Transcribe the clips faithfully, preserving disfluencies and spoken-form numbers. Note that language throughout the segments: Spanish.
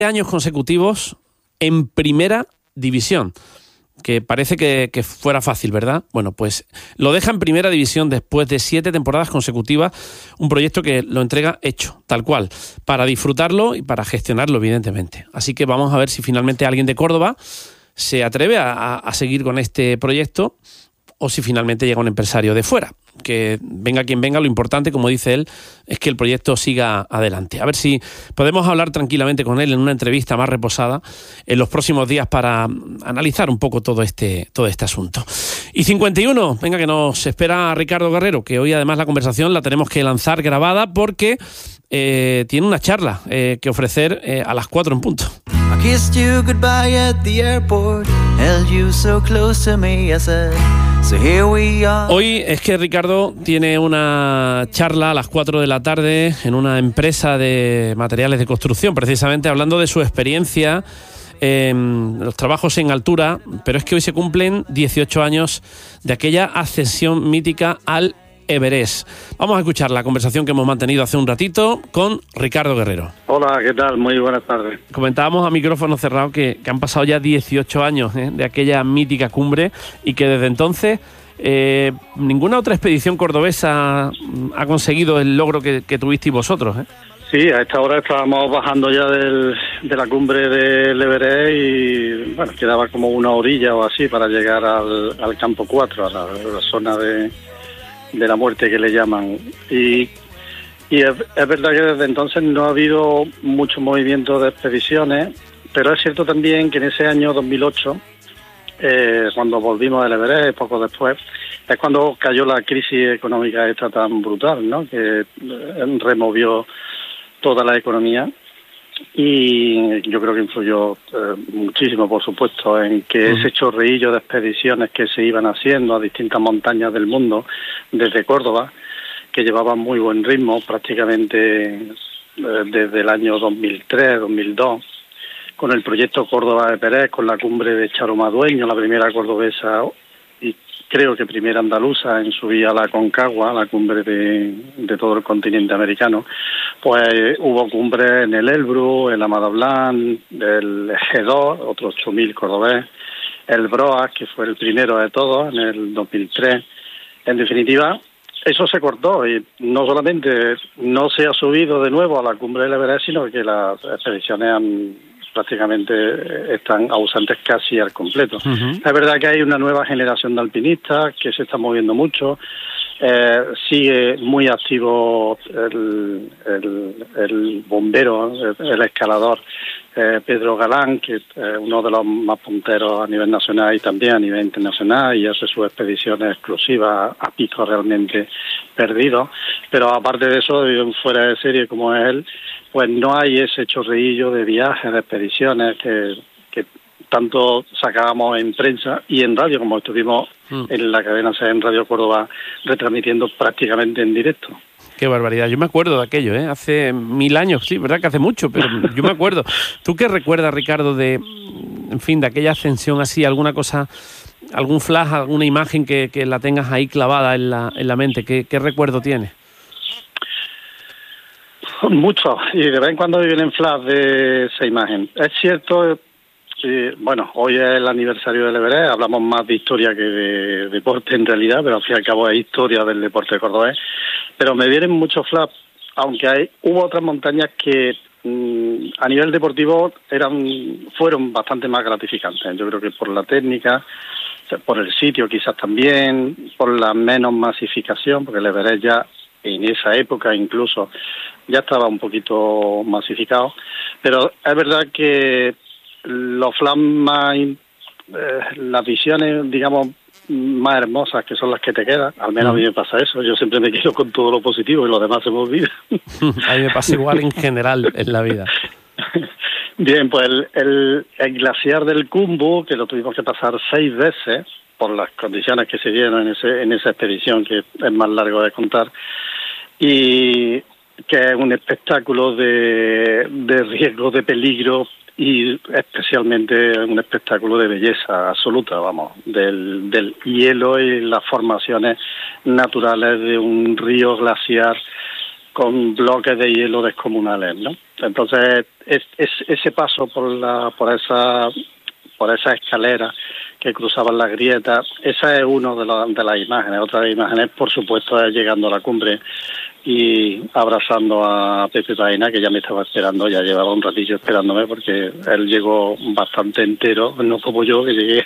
años consecutivos en primera división, que parece que, que fuera fácil, ¿verdad? Bueno, pues lo deja en primera división después de siete temporadas consecutivas, un proyecto que lo entrega hecho, tal cual, para disfrutarlo y para gestionarlo, evidentemente. Así que vamos a ver si finalmente alguien de Córdoba se atreve a, a, a seguir con este proyecto o si finalmente llega un empresario de fuera. Que venga quien venga, lo importante, como dice él, es que el proyecto siga adelante. A ver si podemos hablar tranquilamente con él en una entrevista más reposada en los próximos días para analizar un poco todo este, todo este asunto. Y cincuenta y uno, venga, que nos espera Ricardo Guerrero, que hoy además la conversación la tenemos que lanzar grabada porque eh, tiene una charla eh, que ofrecer eh, a las cuatro en punto. I kissed you goodbye at the airport, held you so close to me, I said, so here we are. Hoy es que Ricardo tiene una charla a las cuatro de la tarde en una empresa de materiales de construcción, precisamente hablando de su experiencia en los trabajos en altura, pero es que hoy se cumplen dieciocho años de aquella ascensión mítica al Everest. Vamos a escuchar la conversación que hemos mantenido hace un ratito con Ricardo Guerrero. Hola, ¿qué tal? Muy buenas tardes. Comentábamos a micrófono cerrado que, que han pasado ya dieciocho años ¿eh? de aquella mítica cumbre y que desde entonces eh, ninguna otra expedición cordobesa ha conseguido el logro que, que tuvisteis vosotros. ¿eh? Sí, a esta hora estábamos bajando ya del, de la cumbre del Everest y bueno, quedaba como una orilla o así para llegar al, al campo cuatro, a la, a la zona de... de la muerte que le llaman y, y es, es verdad que desde entonces no ha habido mucho movimiento de expediciones, pero es cierto también que en ese año dos mil ocho eh, cuando volvimos del Everest, poco después, es cuando cayó la crisis económica esta tan brutal, ¿no? Que removió toda la economía y yo creo que influyó eh, muchísimo, por supuesto, en que ese chorreillo de expediciones que se iban haciendo a distintas montañas del mundo desde Córdoba, que llevaban muy buen ritmo prácticamente eh, desde el año dos mil tres, dos mil dos, con el proyecto Córdoba Everest, con la cumbre de Charomadueño, la primera cordobesa y creo que primera andaluza en subir a la Concagua, la cumbre de, de todo el continente americano. Pues hubo cumbres en el Elbrus, el Amadablan, el G dos, otros ocho mil cordobés, el Broas, que fue el primero de todos en el dos mil tres. En definitiva, eso se cortó y no solamente no se ha subido de nuevo a la cumbre del Everest, sino que las expediciones han, prácticamente están ausentes casi al completo. Uh-huh. Es verdad que hay una nueva generación de alpinistas que se está moviendo mucho. Eh, sigue muy activo el, el, el bombero, el, el escalador eh, Pedro Galán, que es eh, uno de los más punteros a nivel nacional y también a nivel internacional, y hace sus expediciones exclusivas a picos realmente perdidos. Pero aparte de eso, fuera de serie como es él, pues no hay ese chorreillo de viajes, de expediciones que, que tanto sacábamos en prensa y en radio, como estuvimos mm. en la cadena C en Radio Córdoba retransmitiendo prácticamente en directo. Qué barbaridad, yo me acuerdo de aquello, ¿eh? Hace mil años, sí, verdad que hace mucho, pero yo me acuerdo. ¿Tú qué recuerdas, Ricardo, de, en fin, de aquella ascensión así, alguna cosa, algún flash, alguna imagen que, que la tengas ahí clavada en la, en la mente? ¿Qué, qué recuerdo tienes? Mucho, y de vez en cuando vienen flash de esa imagen. Es cierto que, bueno, hoy es el aniversario del Everest, hablamos más de historia que de deporte en realidad, pero al fin y al cabo es historia del deporte cordobés. Pero me vienen muchos flash, aunque hay hubo otras montañas que mmm, a nivel deportivo eran fueron bastante más gratificantes. Yo creo que por la técnica, por el sitio quizás también, por la menos masificación, porque el Everest ya en esa época incluso ya estaba un poquito masificado, pero es verdad que los flash más, eh, las visiones, digamos, más hermosas, que son las que te quedan, al menos a mí me pasa eso, yo siempre me quedo con todo lo positivo y lo demás se me olvida. A mí me pasa igual en general en la vida. Bien, pues el, el, el glaciar del Khumbu, que lo tuvimos que pasar seis veces, por las condiciones que se dieron en ese en esa expedición, que es más largo de contar, y que es un espectáculo de, de riesgo, de peligro, y especialmente un espectáculo de belleza absoluta, vamos, del, del hielo y las formaciones naturales de un río glaciar con bloques de hielo descomunales, ¿no? Entonces, es, es, ese paso por la por esa por esa escalera que cruzaban las grietas, esa es una de, la, de las imágenes. Otra de las imágenes, por supuesto, es llegando a la cumbre y abrazando a Pepe Baena, que ya me estaba esperando, ya llevaba un ratillo esperándome, porque él llegó bastante entero, no como yo, que llegué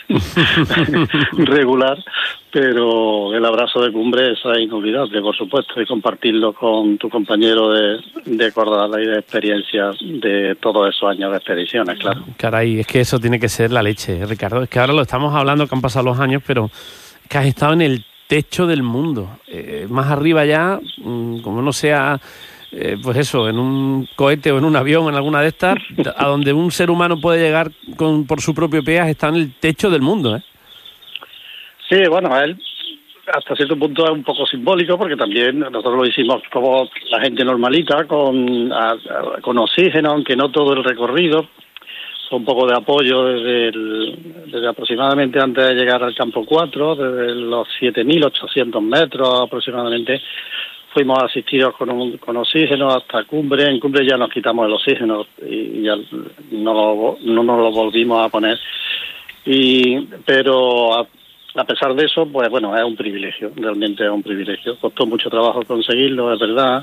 regular, pero el abrazo de cumbre, eso es inolvidable, por supuesto, y compartirlo con tu compañero de, de Córdoba y de experiencia de todos esos años de expediciones, claro. Caray, es que eso tiene que ser la leche, Ricardo. Es que ahora lo estamos hablando, que han pasado los años, pero es que has estado en el techo del mundo, eh, más arriba ya, mmm, como no sea, eh, pues eso, en un cohete o en un avión, en alguna de estas, a donde un ser humano puede llegar con por su propio pie, está en el techo del mundo, ¿eh? Sí, bueno, él hasta cierto punto es un poco simbólico, porque también nosotros lo hicimos como la gente normalita, con, a, a, con oxígeno, aunque no todo el recorrido. Un poco de apoyo desde, el, desde aproximadamente antes de llegar al campo cuatro, desde los siete mil ochocientos metros aproximadamente, fuimos asistidos con, un, con oxígeno hasta cumbre. En cumbre ya nos quitamos el oxígeno y ya no, lo, no nos lo volvimos a poner. Y pero a, a pesar de eso, pues bueno, es un privilegio, realmente es un privilegio. Costó mucho trabajo conseguirlo, es verdad.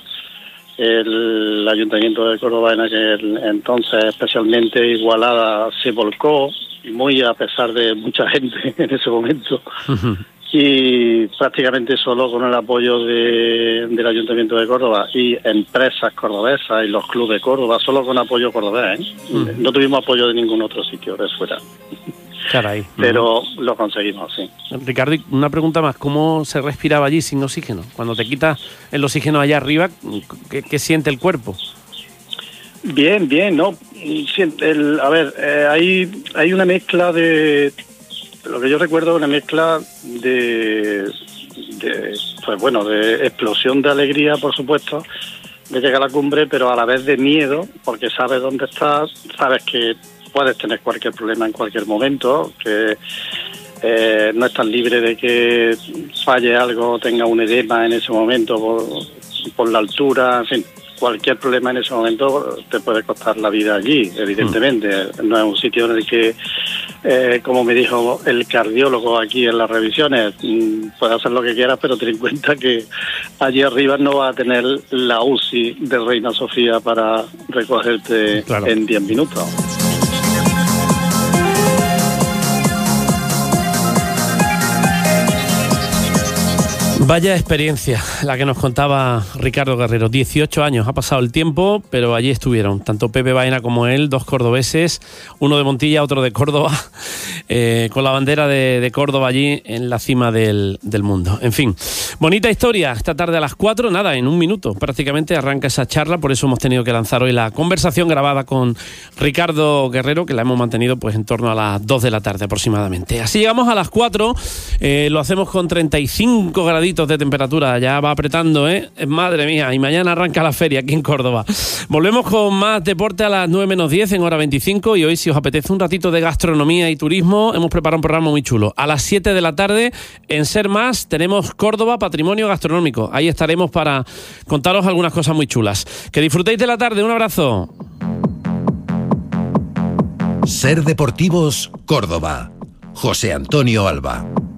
El Ayuntamiento de Córdoba en aquel entonces, especialmente Igualada, se volcó, muy a pesar de mucha gente en ese momento, uh-huh. y prácticamente solo con el apoyo de, del Ayuntamiento de Córdoba y empresas cordobesas y los clubes de Córdoba, solo con apoyo cordobés, ¿eh? Uh-huh. No tuvimos apoyo de ningún otro sitio de fuera. Caray. Pero uh-huh. lo conseguimos, sí. Ricardo, una pregunta más. ¿Cómo se respiraba allí sin oxígeno? Cuando te quitas el oxígeno allá arriba, ¿qué, qué siente el cuerpo? Bien, bien, ¿no? El, a ver, eh, hay, hay una mezcla de... Lo que yo recuerdo es una mezcla de, de... Pues bueno, de explosión de alegría, por supuesto, de llegar a la cumbre, pero a la vez de miedo, porque sabes dónde estás, sabes que puedes tener cualquier problema en cualquier momento, que eh, no estás libre de que falle algo, tenga un edema en ese momento por, por la altura, en fin, cualquier problema en ese momento te puede costar la vida allí, evidentemente. Mm. No es un sitio en el que, eh, como me dijo el cardiólogo aquí en las revisiones, puedes hacer lo que quieras, pero ten en cuenta que allí arriba no va a tener la U C I de Reina Sofía para recogerte claro. en diez minutos. Vaya experiencia la que nos contaba Ricardo Guerrero. dieciocho años ha pasado el tiempo, pero allí estuvieron tanto Pepe Baena como él, dos cordobeses, uno de Montilla, otro de Córdoba, eh, con la bandera de, de Córdoba allí en la cima del, del mundo. En fin, bonita historia. Esta tarde a las cuatro, nada, en un minuto prácticamente arranca esa charla, por eso hemos tenido que lanzar hoy la conversación grabada con Ricardo Guerrero, que la hemos mantenido pues en torno a las dos de la tarde aproximadamente. Así llegamos a las cuatro, eh, lo hacemos con treinta y cinco graditos de temperatura, ya va apretando, ¿eh? Madre mía, y mañana arranca la feria aquí en Córdoba. Volvemos con más deporte a las nueve menos diez en hora veinticinco, y hoy, si os apetece un ratito de gastronomía y turismo, hemos preparado un programa muy chulo. A las siete de la tarde, en Ser Más, tenemos Córdoba Patrimonio Gastronómico. Ahí estaremos para contaros algunas cosas muy chulas. Que disfrutéis de la tarde, un abrazo. Ser Deportivos Córdoba. José Antonio Alba.